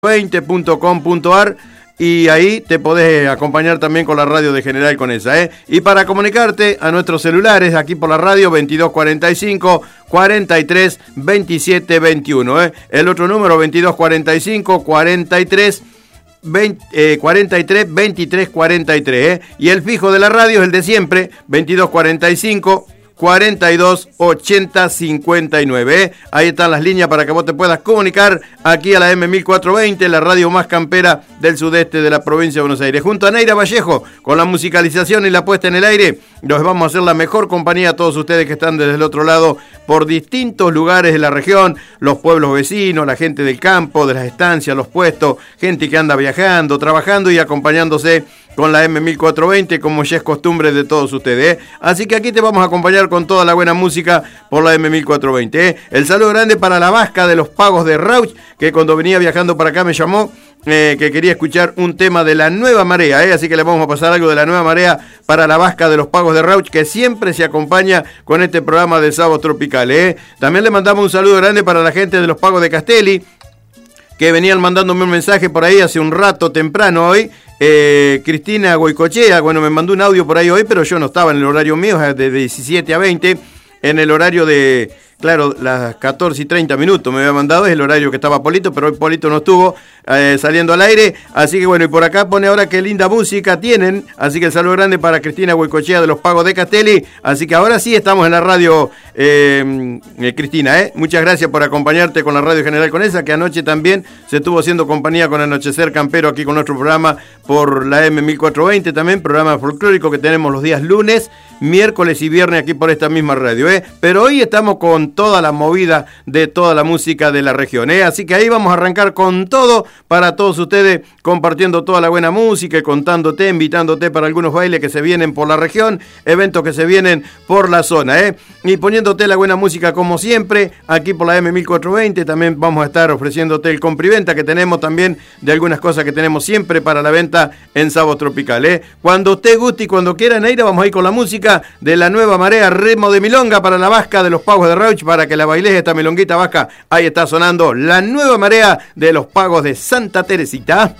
20.com.ar y ahí te podés acompañar también con la radio de General Conesa, ¿eh? Y para comunicarte a nuestros celulares aquí por la radio 2245 43 27 21, ¿eh? El otro número 2245 43 43 23 43, ¿eh? Y el fijo de la radio es el de siempre, 2245 42 80 59, ¿eh? Ahí están las líneas para que vos te puedas comunicar aquí a la M1420, la radio más campera del sudeste de la provincia de Buenos Aires. Junto a Neira Vallejo, con la musicalización y la puesta en el aire, nos vamos a hacer la mejor compañía a todos ustedes que están desde el otro lado por distintos lugares de la región, los pueblos vecinos, la gente del campo, de las estancias, los puestos, gente que anda viajando, trabajando y acompañándose con la M1420, como ya es costumbre de todos ustedes, ¿eh? Así que aquí te vamos a acompañar con toda la buena música por la M1420, ¿eh? El saludo grande para la Vasca de los Pagos de Rauch, que cuando venía viajando para acá me llamó, que quería escuchar un tema de la Nueva Marea, ¿eh? Así que le vamos a pasar algo de la Nueva Marea para la Vasca de los Pagos de Rauch, que siempre se acompaña con este programa de Sábados Tropicales, ¿eh? También le mandamos un saludo grande para la gente de los Pagos de Castelli, que venían mandándome un mensaje por ahí hace un rato temprano hoy. Cristina Goicochea, bueno, me mandó un audio por ahí hoy, pero yo no estaba en el horario mío, de 17 a 20, en el horario de, claro, las 14 y 30 minutos me había mandado, es el horario que estaba Polito, pero hoy Polito no estuvo saliendo al aire, así que bueno, y por acá pone ahora qué linda música tienen, así que el saludo grande para Cristina Goicochea de los Pagos de Castelli, así que ahora sí estamos en la radio, Cristina, muchas gracias por acompañarte con la radio General Conesa, que anoche también se estuvo haciendo compañía con Anochecer Campero aquí con nuestro programa por la M1420, también programa folclórico que tenemos los días lunes, miércoles y viernes aquí por esta misma radio, pero hoy estamos con toda la movida de toda la música de la región, así que ahí vamos a arrancar con todo para todos ustedes, compartiendo toda la buena música y contándote, invitándote para algunos bailes que se vienen por la región, eventos que se vienen por la zona, y poniéndote la buena música como siempre, aquí por la M1420, también vamos a estar ofreciéndote el compriventa que tenemos también de algunas cosas que tenemos siempre para la venta en Sábados Tropical, Cuando usted guste y cuando quiera, Neira, vamos a ir con la música de la Nueva Marea, ritmo de milonga para la Vasca de los Pagos de Rauch, para que la bailes esta milonguita vasca. Ahí está sonando la Nueva Marea de los Pagos de Santa Teresita.